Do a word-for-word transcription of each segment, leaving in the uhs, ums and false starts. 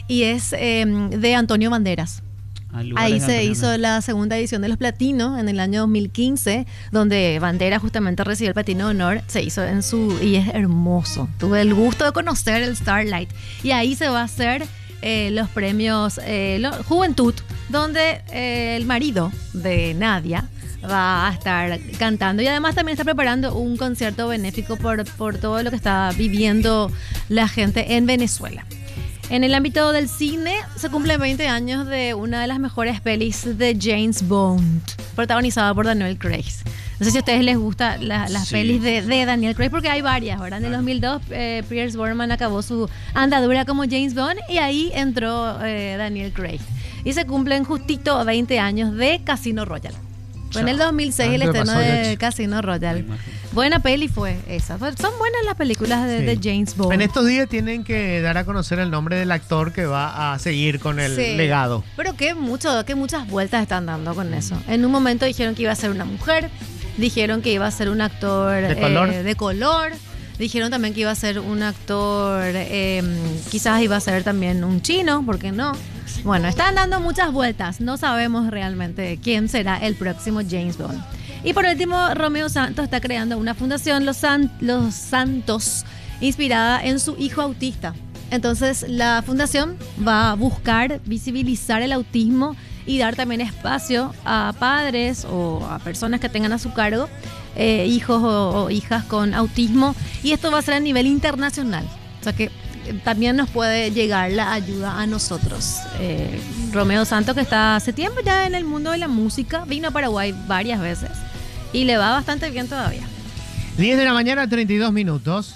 y es eh, de Antonio Banderas. Ahí se hizo la segunda edición de los Platinos en el año dos mil quince, donde Banderas justamente recibió el Platino de Honor. Se hizo en su... y es hermoso. Tuve el gusto de conocer el Starlight. Y ahí se va a hacer eh, los premios eh, lo, Juventud, donde eh, el marido de Nadia va a estar cantando. Y además también está preparando un concierto benéfico por, por todo lo que está viviendo la gente en Venezuela. En el ámbito del cine, se cumplen veinte años de una de las mejores pelis de James Bond, protagonizada por Daniel Craig. No sé si a ustedes les gustan la, las sí. pelis de, de Daniel Craig, porque hay varias, ¿verdad? En el dos mil dos, eh, Pierce Brosnan acabó su andadura como James Bond y ahí entró eh, Daniel Craig. Y se cumplen justito veinte años de Casino Royale. Fue en el dos mil seis el estreno de Casino Royale. Buena peli fue esa. Son buenas las películas de, sí. de James Bond. En estos días tienen que dar a conocer el nombre del actor que va a seguir con el sí. legado. Pero que mucho, que muchas vueltas están dando con eso. En un momento dijeron que iba a ser una mujer, dijeron que iba a ser un actor de color. Eh, de color. Dijeron también que iba a ser un actor, eh, quizás iba a ser también un chino, ¿por qué no? Bueno, están dando muchas vueltas. No sabemos realmente quién será el próximo James Bond. Y por último, Romeo Santos está creando una fundación, Los, San, Los Santos, inspirada en su hijo autista. Entonces, la fundación va a buscar visibilizar el autismo y dar también espacio a padres o a personas que tengan a su cargo eh, hijos o, o hijas con autismo. Y esto va a ser a nivel internacional. O sea que también nos puede llegar la ayuda a nosotros. Eh, Romeo Santos, que está hace tiempo ya en el mundo de la música, vino a Paraguay varias veces y le va bastante bien todavía. diez de la mañana, treinta y dos minutos.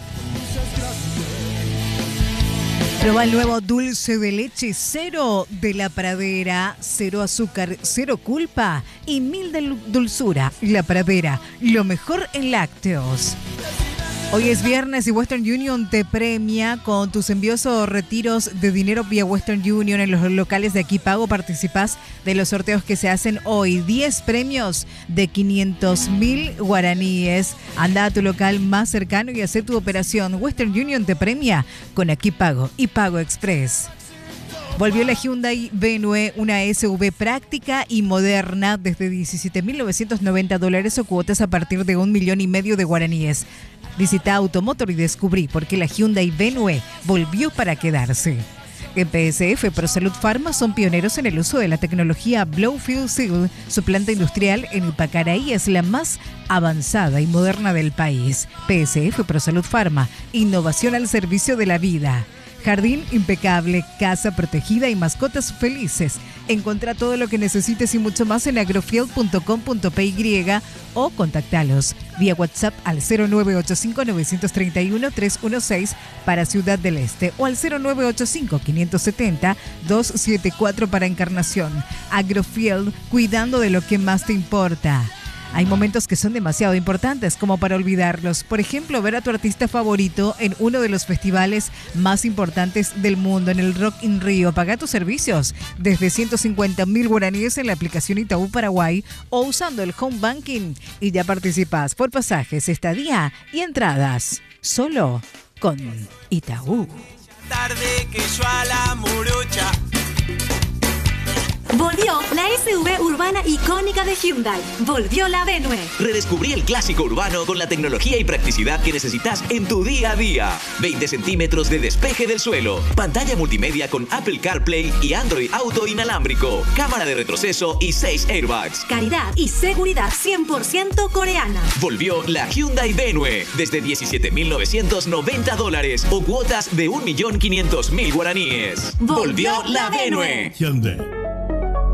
Proba el nuevo dulce de leche cero de La Pradera. Cero azúcar, cero culpa y mil de dulzura. La Pradera, lo mejor en lácteos. Hoy es viernes y Western Union te premia con tus envíos o retiros de dinero vía Western Union en los locales de Aquí Pago. Participás de los sorteos que se hacen hoy. diez premios de quinientos mil guaraníes. Anda a tu local más cercano y haz tu operación. Western Union te premia con Aquí Pago y Pago Express. Volvió la Hyundai Venue, una S U V práctica y moderna desde diecisiete mil novecientos noventa dólares o cuotas a partir de un millón y medio de guaraníes. Visita Automotor y descubrí por qué la Hyundai Venue volvió para quedarse. En P S F ProSalud Pharma son pioneros en el uso de la tecnología Blow-Fill Seal. Su planta industrial en Ipacaraí es la más avanzada y moderna del país. P S F ProSalud Pharma, innovación al servicio de la vida. Jardín impecable, casa protegida y mascotas felices. Encontrá todo lo que necesites y mucho más en agrofield punto com punto p y o contactalos vía WhatsApp al cero nueve ocho cinco nueve tres uno tres uno seis para Ciudad del Este o al cero nueve ocho cinco cinco siete cero dos siete cuatro para Encarnación. Agrofield, cuidando de lo que más te importa. Hay momentos que son demasiado importantes como para olvidarlos. Por ejemplo, ver a tu artista favorito en uno de los festivales más importantes del mundo, en el Rock in Rio. Paga tus servicios desde ciento cincuenta mil guaraníes en la aplicación Itaú Paraguay o usando el Home Banking. Y ya participas por pasajes, estadía y entradas. Solo con Itaú. Tarde que yo a la murucha. Volvió la S U V urbana icónica de Hyundai. Volvió la Venue. Redescubrí el clásico urbano con la tecnología y practicidad que necesitas en tu día a día. veinte centímetros de despeje del suelo. Pantalla multimedia con Apple CarPlay y Android Auto inalámbrico. Cámara de retroceso y seis airbags. Calidad y seguridad cien por ciento coreana. Volvió la Hyundai Venue. Desde diecisiete mil novecientos noventa dólares o cuotas de un millón quinientos mil guaraníes. Volvió la Venue. Hyundai.